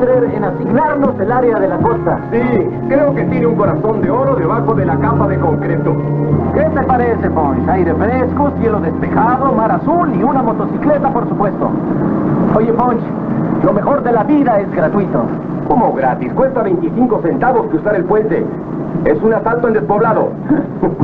Hitler en asignarnos el área de la costa. Sí, creo que tiene un corazón de oro debajo de la capa de concreto. ¿Qué te parece, Ponch? Aire fresco, cielo despejado, mar azul y una motocicleta, por supuesto. Oye, Ponch, lo mejor de la vida es gratuito. ¿Cómo gratis? Cuesta 25 centavos cruzar el puente. Es un asalto en despoblado.